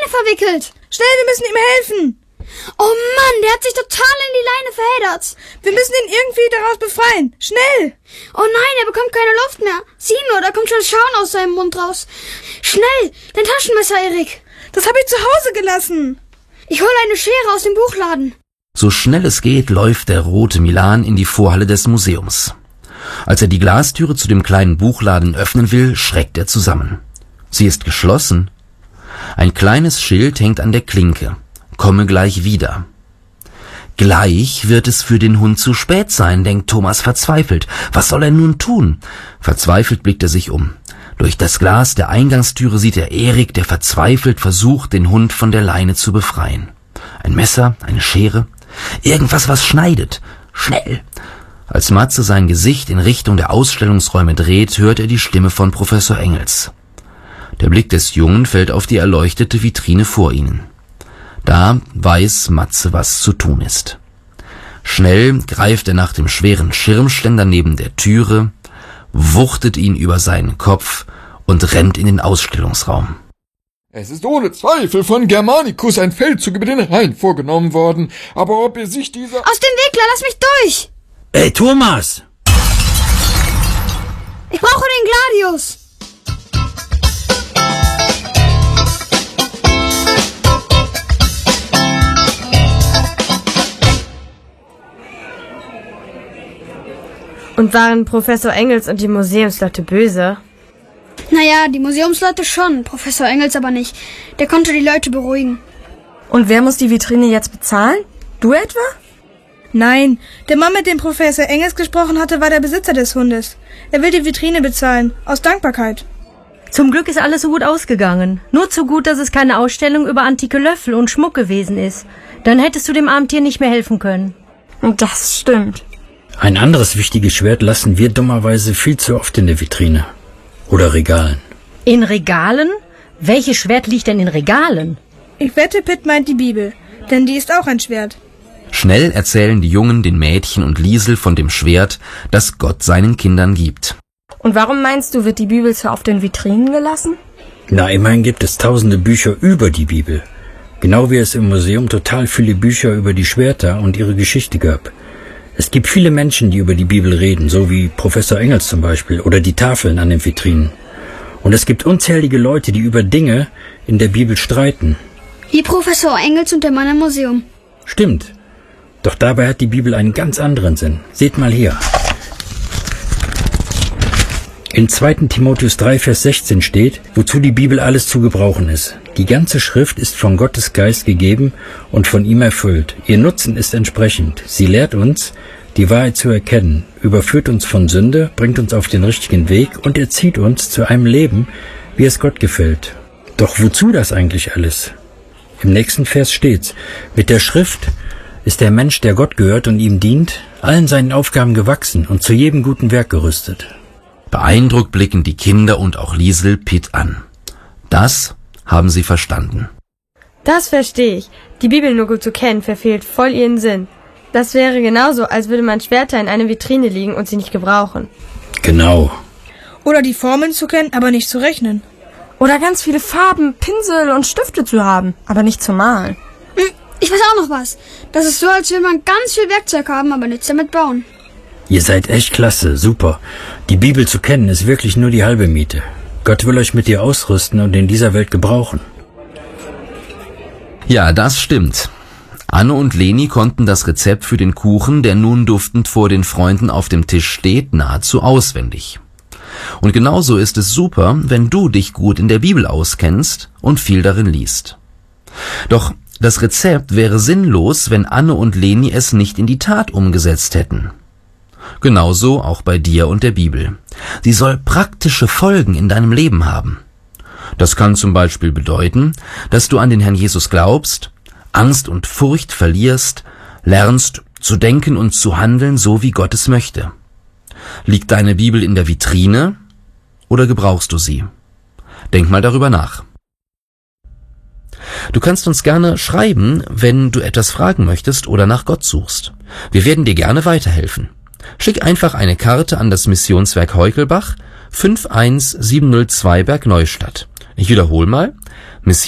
verwickelt. Schnell, wir müssen ihm helfen. Oh Mann, der hat sich total in die Leine verheddert. Wir müssen ihn irgendwie daraus befreien. Schnell. Oh nein, er bekommt keine Luft mehr. Sieh nur, da kommt schon Schaum aus seinem Mund raus. Schnell, dein Taschenmesser, Erik. Das habe ich zu Hause gelassen. Ich hole eine Schere aus dem Buchladen. So schnell es geht, läuft der rote Milan in die Vorhalle des Museums. Als er die Glastüre zu dem kleinen Buchladen öffnen will, schreckt er zusammen. Sie ist geschlossen. Ein kleines Schild hängt an der Klinke. Komme gleich wieder. Gleich wird es für den Hund zu spät sein, denkt Thomas verzweifelt. Was soll er nun tun? Verzweifelt blickt er sich um. Durch das Glas der Eingangstüre sieht er Erik, der verzweifelt versucht, den Hund von der Leine zu befreien. Ein Messer, eine Schere, irgendwas, was schneidet. Schnell! Als Matze sein Gesicht in Richtung der Ausstellungsräume dreht, hört er die Stimme von Professor Engels. Der Blick des Jungen fällt auf die erleuchtete Vitrine vor ihnen. Da weiß Matze, was zu tun ist. Schnell greift er nach dem schweren Schirmständer neben der Türe, wuchtet ihn über seinen Kopf und rennt in den Ausstellungsraum. Es ist ohne Zweifel von Germanicus ein Feldzug über den Rhein vorgenommen worden, aber ob er sich dieser... Aus dem Weg, lass mich durch! Ey, Thomas! Ich brauche den Gladius! Und waren Professor Engels und die Museumsleute böse? Naja, die Museumsleute schon, Professor Engels aber nicht. Der konnte die Leute beruhigen. Und wer muss die Vitrine jetzt bezahlen? Du etwa? Nein, der Mann, mit dem Professor Engels gesprochen hatte, war der Besitzer des Hundes. Er will die Vitrine bezahlen, aus Dankbarkeit. Zum Glück ist alles so gut ausgegangen. Nur zu gut, dass es keine Ausstellung über antike Löffel und Schmuck gewesen ist. Dann hättest du dem armen Tier nicht mehr helfen können. Das stimmt. Ein anderes wichtiges Schwert lassen wir dummerweise viel zu oft in der Vitrine. Oder Regalen. In Regalen? Welches Schwert liegt denn in Regalen? Ich wette, Pitt meint die Bibel, denn die ist auch ein Schwert. Schnell erzählen die Jungen den Mädchen und Liesel von dem Schwert, das Gott seinen Kindern gibt. Und warum meinst du, wird die Bibel so auf den Vitrinen gelassen? Na, immerhin gibt es tausende Bücher über die Bibel. Genau wie es im Museum total viele Bücher über die Schwerter und ihre Geschichte gab. Es gibt viele Menschen, die über die Bibel reden, so wie Professor Engels zum Beispiel oder die Tafeln an den Vitrinen. Und es gibt unzählige Leute, die über Dinge in der Bibel streiten. Wie Professor Engels und der Mann im Museum. Stimmt. Doch dabei hat die Bibel einen ganz anderen Sinn. Seht mal hier. In 2. Timotheus 3, Vers 16 steht, wozu die Bibel alles zu gebrauchen ist. Die ganze Schrift ist von Gottes Geist gegeben und von ihm erfüllt. Ihr Nutzen ist entsprechend. Sie lehrt uns, die Wahrheit zu erkennen, überführt uns von Sünde, bringt uns auf den richtigen Weg und erzieht uns zu einem Leben, wie es Gott gefällt. Doch wozu das eigentlich alles? Im nächsten Vers steht's: Mit der Schrift ist der Mensch, der Gott gehört und ihm dient, allen seinen Aufgaben gewachsen und zu jedem guten Werk gerüstet. Beeindruckt blicken die Kinder und auch Liesel Pitt an. Das haben sie verstanden. Das verstehe ich. Die Bibel nur gut zu kennen, verfehlt voll ihren Sinn. Das wäre genauso, als würde man Schwerter in einer Vitrine liegen und sie nicht gebrauchen. Genau. Oder die Formeln zu kennen, aber nicht zu rechnen. Oder ganz viele Farben, Pinsel und Stifte zu haben, aber nicht zu malen. Ich weiß auch noch was. Das ist so, als würde man ganz viel Werkzeug haben, aber nichts damit bauen. Ihr seid echt klasse, super. Die Bibel zu kennen ist wirklich nur die halbe Miete. Gott will euch mit ihr ausrüsten und in dieser Welt gebrauchen. Ja, das stimmt. Anne und Leni konnten das Rezept für den Kuchen, der nun duftend vor den Freunden auf dem Tisch steht, nahezu auswendig. Und genauso ist es super, wenn du dich gut in der Bibel auskennst und viel darin liest. Doch das Rezept wäre sinnlos, wenn Anne und Leni es nicht in die Tat umgesetzt hätten. Genauso auch bei dir und der Bibel. Sie soll praktische Folgen in deinem Leben haben. Das kann zum Beispiel bedeuten, dass du an den Herrn Jesus glaubst, Angst und Furcht verlierst, lernst zu denken und zu handeln, so wie Gott es möchte. Liegt deine Bibel in der Vitrine oder gebrauchst du sie? Denk mal darüber nach. Du kannst uns gerne schreiben, wenn du etwas fragen möchtest oder nach Gott suchst. Wir werden dir gerne weiterhelfen. Schick einfach eine Karte an das Missionswerk Heukelbach, 51702 Bergneustadt. Ich wiederhole mal.